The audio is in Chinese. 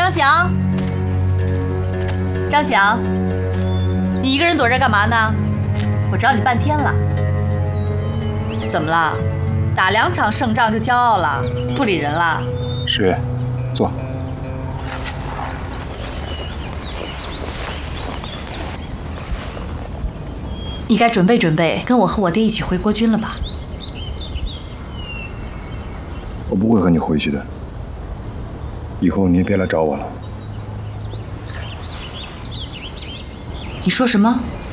张翔，张翔，你一个人躲这儿干嘛呢？我找你半天了。怎么了？打2场胜仗就骄傲了，不理人了？ 十月，坐。 你该准备准备，跟我和我爹一起回国军了吧？ 我不会和你回去的，以后你也别来找我了。 你说什么？